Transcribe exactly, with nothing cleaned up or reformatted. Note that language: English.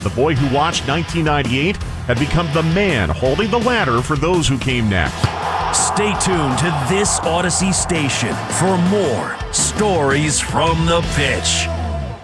The boy who watched nineteen ninety-eight had become the man holding the ladder for those who came next. Stay tuned to this Odyssey station for more Stories from the Pitch.